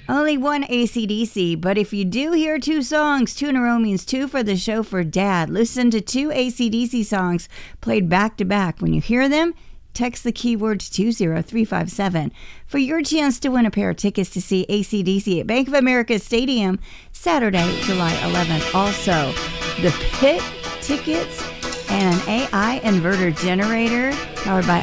Only one AC/DC, but if you do hear two songs, two in a row means two for the show for Dad. Listen to two AC/DC songs played back to back. When you hear them, text the keywords 20357 for your chance to win a pair of tickets to see AC/DC at Bank of America Stadium Saturday, July 11th. Also, the pit tickets and an AI inverter generator powered by